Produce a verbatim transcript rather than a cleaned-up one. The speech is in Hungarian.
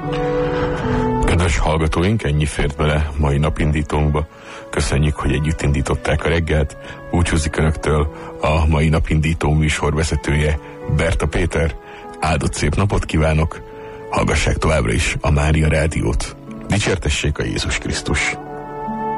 Kedves hallgatóink, ennyi fért bele mai napindítónkba. Köszönjük, hogy együtt indították a reggelt. Búcsúzik önöktől a mai napindító műsorvezetője, Berta Péter. Áldott szép napot kívánok, hallgassák továbbra is a Mária Rádiót. Dicsértessék a Jézus Krisztus!